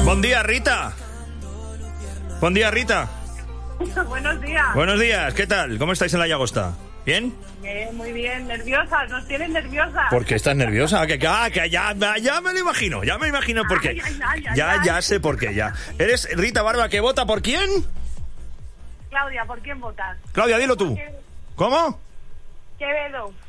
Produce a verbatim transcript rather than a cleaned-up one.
Buen día, Rita. Buen día, Rita. Buenos días. Buenos días, ¿qué tal? ¿Cómo estáis en la Llagosta? ¿Bien? Bien, muy bien, nerviosa, nos tienen nerviosas. ¿Por qué estás nerviosa? Que, ah, que ya, ya me lo imagino, ya me imagino por qué. Ay, ay, ay, ay, ya, ay. ya sé por qué, ya. ¿Eres Rita Barba que vota por quién? Claudia, ¿por quién votas? Claudia, dilo tú. ¿Cómo? Quevedo.